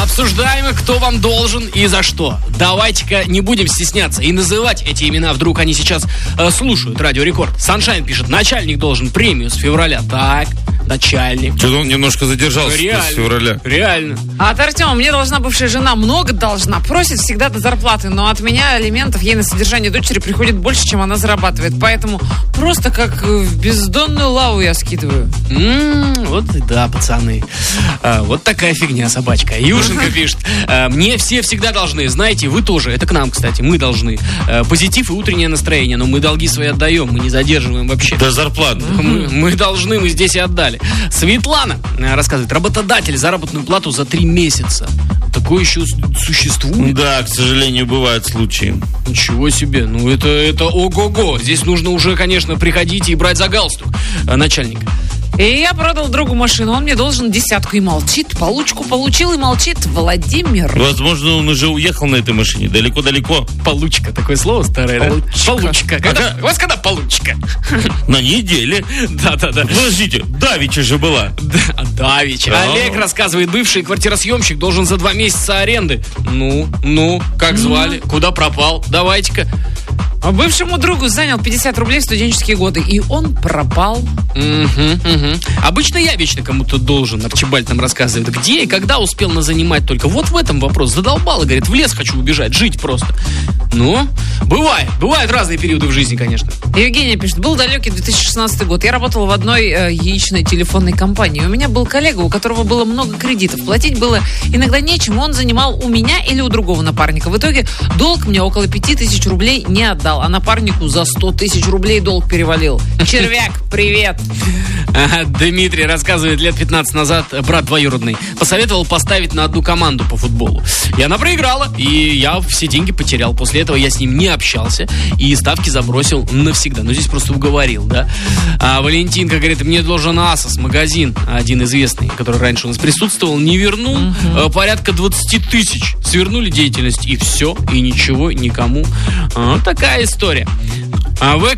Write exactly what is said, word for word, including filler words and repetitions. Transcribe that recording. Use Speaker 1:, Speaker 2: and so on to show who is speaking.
Speaker 1: Обсуждаем, кто вам должен и за что. Давайте-ка не будем стесняться и называть эти имена. Вдруг они сейчас э, слушают Радио Рекорд. Саншайн пишет, начальник должен премию с февраля. Так, начальник.
Speaker 2: Что-то он немножко задержался
Speaker 1: реально,
Speaker 2: с февраля.
Speaker 1: Реально.
Speaker 3: А от Артема, мне должна бывшая жена много должна. Просит всегда до зарплаты, но от меня алиментов ей на содержание дочери приходит больше, чем она зарабатывает. Поэтому просто как в бездонную лаву я скидываю.
Speaker 1: М-м, вот и да, пацаны. А, вот такая фигня, собачка. Юшенька пишет, а, мне все всегда должны. Знаете, вы тоже. Это к нам, кстати. Мы должны. А, позитив и утреннее настроение. Но мы долги свои отдаем. Мы не задерживаем вообще.
Speaker 2: До зарплаты.
Speaker 1: Мы, мы должны, мы здесь и отдали. Светлана рассказывает, работодатель заработную плату за три месяца. Такое еще существует?
Speaker 2: Да, к сожалению, бывают случаи.
Speaker 1: Ничего себе. Ну, это, это ого-го. Здесь нужно уже, конечно, приходить и брать за галстук начальника.
Speaker 3: И я продал другу машину, он мне должен десятку и молчит. Получку получил и молчит Владимир.
Speaker 2: Возможно, он уже уехал на этой машине далеко-далеко.
Speaker 1: Получка, такое слово старое,
Speaker 3: получка.
Speaker 1: Да? Получка. Когда,
Speaker 2: Ага.
Speaker 1: у вас когда получка?
Speaker 2: На неделе.
Speaker 1: Да-да-да.
Speaker 2: Подождите, давеча же была.
Speaker 1: Да, давич.
Speaker 2: А.
Speaker 1: Олег рассказывает, бывший квартиросъемщик должен за два месяца аренды. Ну, ну, как звали? Куда пропал? Давайте-ка.
Speaker 3: А бывшему другу занял пятьдесят рублей в студенческие годы, и он пропал.
Speaker 1: Угу, угу. Обычно я вечно кому-то должен, Арчибальд нам рассказывает, где и когда успел назанимать только. Вот в этом вопрос. Задолбало, говорит, в лес хочу убежать, жить просто. Ну, бывает. Бывают разные периоды в жизни, конечно.
Speaker 3: Евгения пишет, был далекий две тысячи шестнадцатый год. Я работала в одной э, яичной телефонной компании. У меня был коллега, у которого было много кредитов. Платить было иногда нечем. Он занимал у меня или у другого напарника. В итоге долг мне около пяти тысяч рублей не отдал. А напарнику за сто тысяч рублей долг перевалил. Червяк, привет.
Speaker 1: Дмитрий рассказывает, лет пятнадцать назад брат двоюродный посоветовал поставить на одну команду по футболу. И она проиграла, и я все деньги потерял. После этого я с ним не общался и ставки забросил навсегда. Ну, здесь просто уговорил, да. А Валентинка говорит, мне должен Асос, магазин, один известный, который раньше у нас присутствовал, не вернул. Uh-huh. Порядка двадцать тысяч. Свернули деятельность, и все, и ничего никому. Вот такая история. А вы